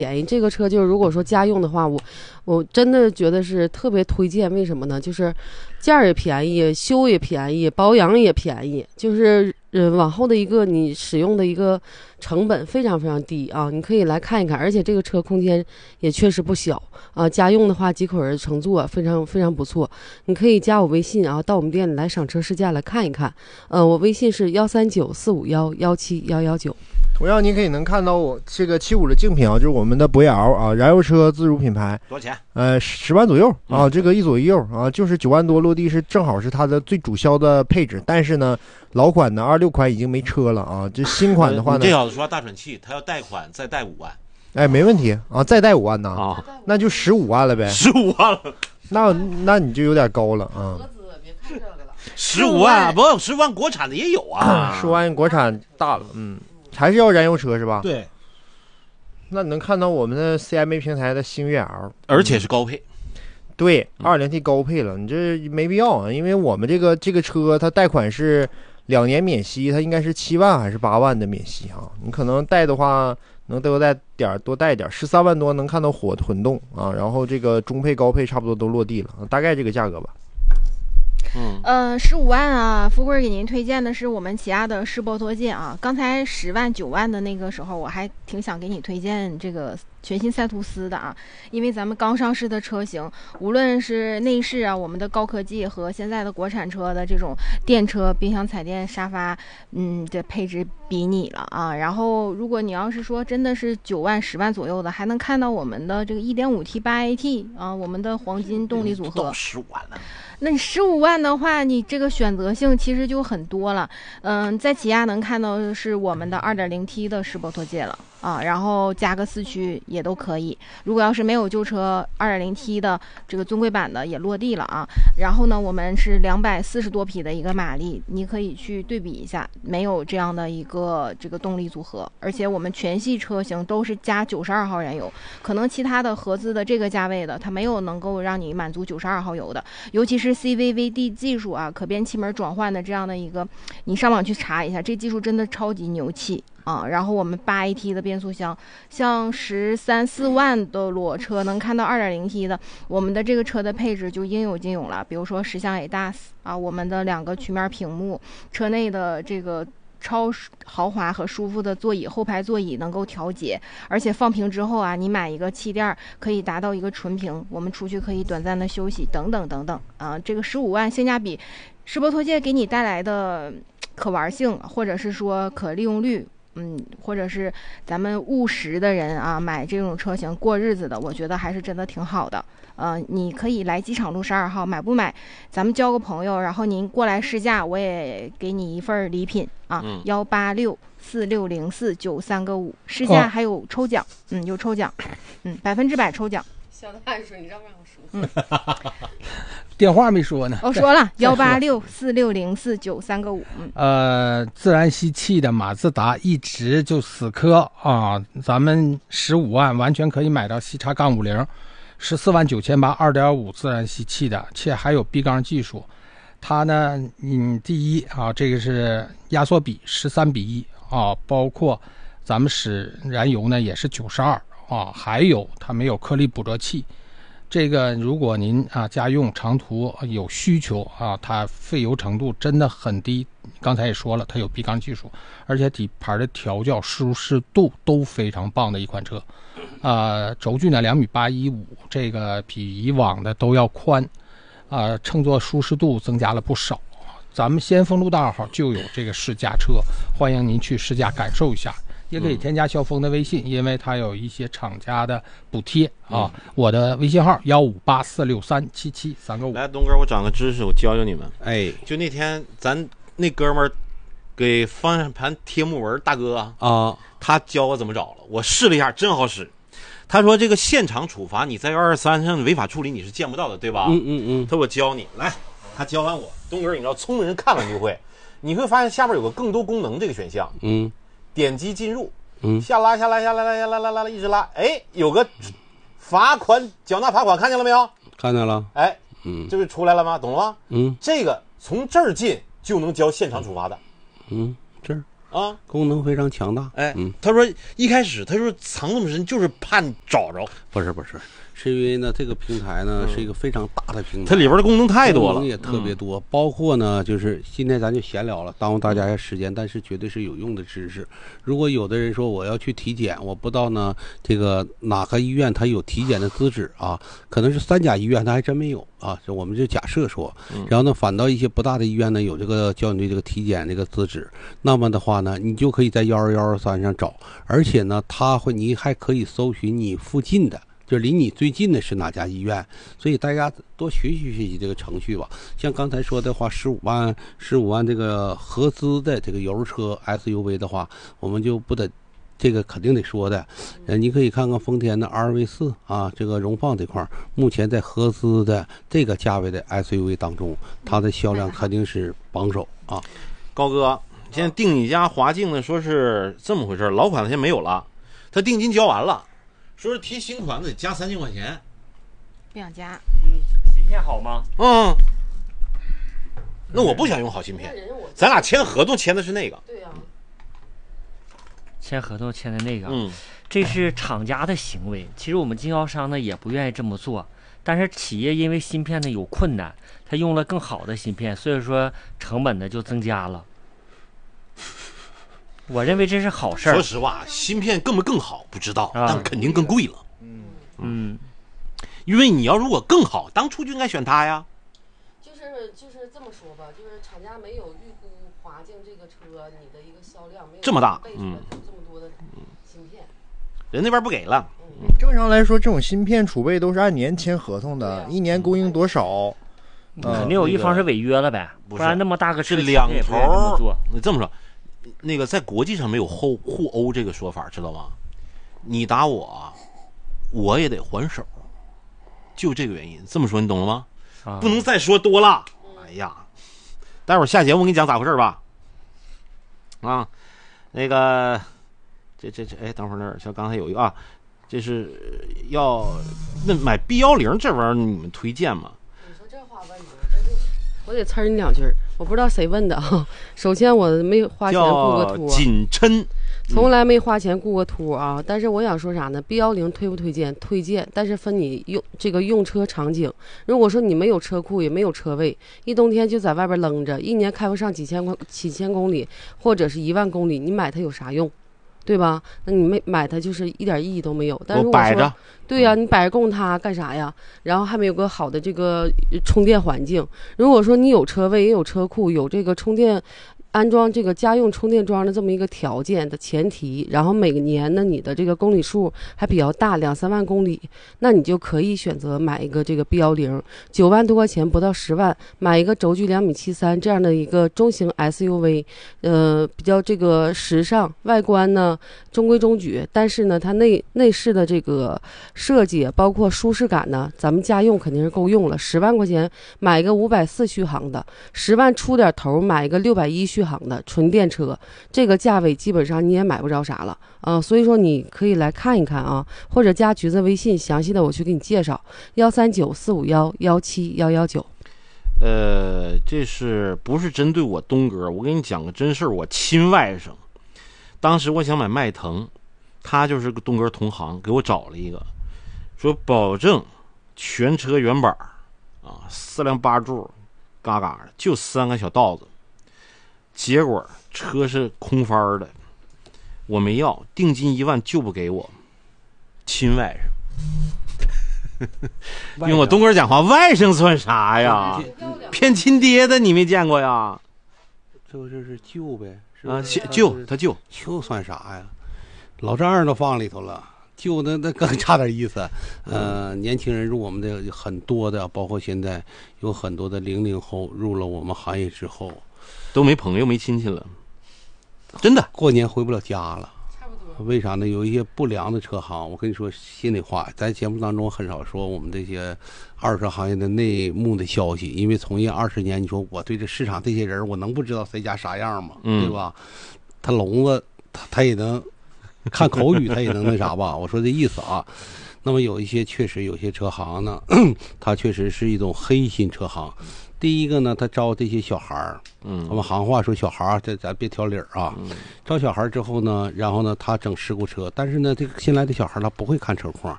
便宜。这个车就是如果说家用的话，我真的觉得是特别推荐。为什么呢？就是件儿也便宜，修也便宜，保养也便宜，就是往后的一个你使用的一个成本非常非常低啊。你可以来看一看，而且这个车空间也确实不小啊。家用的话几口人乘坐非常非常不错。你可以加我微信啊，到我们店里来赏车试驾来看一看。我微信是13945117119。 同样，你可以能看到我这个75的竞品啊，就是我们的博雅啊，燃油车自主品牌， 多少钱 ？10万左右啊，这个一左一右啊，就是9万多落地是正好是它的最主销的配置。但是呢，老款的26款已经没车了啊，这新款的话呢， 这小子说大喘气，他要贷款再贷5万， 哎，没问题啊，再贷5万呢啊， 那就15万了呗 ，15万了， 那你就有点高了啊。 15万不，15万国产的也有啊 ，15万国产大了，还是要燃油车是吧？ 对。 那你能看到我们的 CMA 平台的星越 L， 而且是高配。 对，2.0T 高配了，你这没必要啊，因为我们这个车它贷款是2年免息，它应该是7万还是8万的免息哈。你可能贷的话能多贷点13万多能看到混动啊，然后这个中配高配差不多都落地了，大概这个价格吧。 15万啊，富贵给您推荐的是我们起亚的世博拓界啊。刚才10万9万的那个时候，我还挺想给你推荐这个全新赛图斯的啊，因为咱们刚上市的车型，无论是内饰啊，我们的高科技和现在的国产车的这种电车、冰箱、彩电、沙发，这配置比拟了啊。然后，如果你要是说真的是9万10万左右的，还能看到我们的这个 1.5T 8AT 啊，我们的黄金动力组合。 到15万了。 那你15万的话，你这个选择性其实就很多了。在起亚能看到的是我们的 2.0T 的世博拓界了啊，然后加个4驱也都可以。如果要是没有旧车 2.0T 的这个尊贵版的也落地了啊。然后呢，我们是240多匹的一个马力，你可以去对比一下，没有这样的一个这个动力组合，而且我们全系车型都是加92号燃油，可能其他的合资的这个价位的它没有能够让你满足92号油的，尤其是 CVVD 技术啊，可变气门转换的这样的一个，你上网去查一下，这技术真的超级牛气啊！然后我们8AT 的变速箱，像13、14万的裸车能看到 2.0T 的，我们的这个车的配置就应有尽有了，比如说10项 ADAS 啊，我们的2个曲面屏幕，车内的这个超豪华和舒服的座椅，后排座椅能够调节，而且放平之后啊，你买一个气垫可以达到一个纯平，我们出去可以短暂的休息，等等等等啊。这个15万性价比，世博拓界给你带来的可玩性，或者是说可利用率，或者是咱们务实的人啊，买这种车型过日子的，我觉得还是真的挺好的。你可以来机场路12号，买不买咱们交个朋友，然后您过来试驾，我也给你一份礼品啊，186460493个5，试驾还有抽奖，有抽奖，100%抽奖。 小的汗水，你让不让我说？ 电话没说呢。 我说了，186460493个5。 自然吸气的马自达一直就死磕啊，咱们15万完全可以买到西叉杠50。14万9800 2.5自然吸气的，且还有 B 缸技术。它呢，第一啊，这个是压缩比13:1啊，包括咱们使燃油呢也是92啊，还有它没有颗粒捕捉器。这个如果您家用长途有需求啊，它费油程度真的很低。刚才也说了，它有 B 缸技术，而且底盘的调教舒适度都非常棒的一款车。轴距呢2.815米，这个比以往的都要宽。乘坐舒适度增加了不少。咱们先锋路大号就有这个试驾车，欢迎您去试驾感受一下。也可以添加肖峰的微信，因为他有一些厂家的补贴啊。我的微信号15846377335。 来，东哥，我长个知识，我教教你们。就那天咱那哥们儿给方向盘贴木纹大哥啊，他教我怎么找了，我试了一下，真好使。他说这个现场处罚你在123上的违法处理你是见不到的，对吧？他说我教你来，他教完我，东哥你知道聪明人看完就会，你会发现下面有个更多功能这个选项，点击进入，下拉，一直拉，有个罚款缴纳罚款，看见了没有？ 看见了。 这个出来了吗？懂了吗？这个从这儿进就能交现场处罚的。 这儿啊， 功能非常强大。 哎，他说一开始他说藏这么深，就是怕找着。 不是，是因为呢，这个平台呢是一个非常大的平台， 它里边的功能太多了， 功能也特别多，包括呢，就是今天咱就闲聊了，耽误大家一下时间，但是绝对是有用的知识。如果有的人说我要去体检，我不知道呢，这个哪个医院它有体检的资质啊？可能是3甲医院它还真没有啊，这我们就假设说，然后呢，反倒一些不大的医院呢有这个交警队这个体检这个资质，那么的话呢，你就可以在12123上找，而且呢，你还可以搜寻你附近的。就离你最近的是哪家医院，所以大家多学习这个程序吧。像刚才说的话，15万这个合资的这个油车 SUV 的话，我们就不得这个肯定得说的。你可以看看丰田的 RV4 啊，这个荣放这块目前在合资的这个价位的 SUV 当中，它的销量肯定是榜首啊。 高哥，现在定你家华境呢，说是这么回事，老款的现在没有了，他定金交完了。说是提新款得加3000块钱， 不想加。 芯片好吗？ 那我不想用好芯片，咱俩签合同签的是那个。 对呀。 签合同签的那个，这是厂家的行为。其实我们经销商呢也不愿意这么做，但是企业因为芯片呢有困难，他用了更好的芯片，所以说成本呢就增加了。我认为这是好事儿。 说实话，芯片更不更好不知道，但肯定更贵了。因为你要如果更好，当初就应该选它呀。 就是这么说吧，就是厂家没有预估华境这个车你的一个销量没有这么大， 这么多的芯片， 人那边不给了。 正常来说，这种芯片储备都是按年签合同的，一年供应多少？ 肯定有一方是违约了呗，不然那么大个车是两头。你这么说。那个在国际上没有互殴这个说法，知道吗？你打我，我也得还手，就这个原因。这么说你懂了吗？不能再说多了。哎呀，待会儿下节目我给你讲咋回事吧。啊，那个，哎，等会儿那儿像刚才有一个啊，这是要那买 B10这玩意儿，你们推荐吗？ 你说这话问你，我得呲你2句。我不知道谁问的啊。首先我没花钱雇个托， 锦琛， 从来没花钱雇个托啊。但是我想说啥呢？B10推不推荐？推荐，但是分你用车场景。如果说你没有车库也没有车位，一冬天就在外边扔着，一年开不上几千公里，或者是1万公里，你买它有啥用？对吧？那你买它就是一点意义都没有。但是如果说对呀，你摆着供它干啥呀？然后还没有个好的这个充电环境。如果说你有车位也有车库，有这个充电安装这个家用充电桩的这么一个条件的前提，然后每年呢你的这个公里数还比较大，2-3万公里，那你就可以选择买一个这个 B10，9万多块钱不到10万，买一个轴距2.73米这样的一个中型 SUV，比较这个时尚，外观呢中规中矩，但是呢它内饰的这个设计包括舒适感呢，咱们家用肯定是够用了。10万块钱买一个540续航的，10万出点头买一个610续航的纯电车，这个价位基本上你也买不着啥了啊。所以说你可以来看一看啊，或者加橘子微信，详细的我去给你介绍139-451-17119。 这是不是针对我东哥？我给你讲个真事儿，我亲外甥，当时我想买迈腾，他就是个东哥同行，给我找了一个，说保证全车原版啊，4辆8柱，嘎嘎的，就3个小道子。结果车是空翻的，我没要，定金1万就不给我，亲外甥。用我东哥讲话，外甥算啥呀？骗亲爹的你没见过呀？ 这是舅呗， 啊，他舅算啥呀？老丈人都放里头了，舅那更差点意思。年轻人入我们的很多的，包括现在有很多的00后入了我们行业之后。 都没朋友没亲戚了，真的过年回不了家了。差不多。为啥呢？有一些不良的车行，我跟你说心里话，在节目当中很少说我们这些二手车行业的内幕的消息，因为从业20年，你说我对这市场这些人，我能不知道谁家啥样吗？对吧？他聋子他也能看口语他也能那啥吧？我说这意思啊。那么有一些确实有些车行呢，它确实是一种黑心车行。第一个呢，他招这些小孩儿，我们行话说小孩儿，这咱别挑理儿啊。招小孩儿之后呢，然后呢，他整事故车，但是呢，这个新来的小孩儿他不会看车况，